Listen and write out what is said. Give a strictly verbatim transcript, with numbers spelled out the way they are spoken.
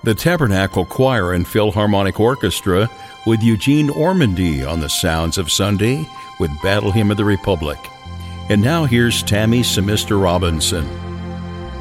the Tabernacle Choir and Philharmonic Orchestra with Eugene Ormandy on the Sounds of Sunday with Battle Hymn of the Republic. And now here's Tammy Semister Robinson.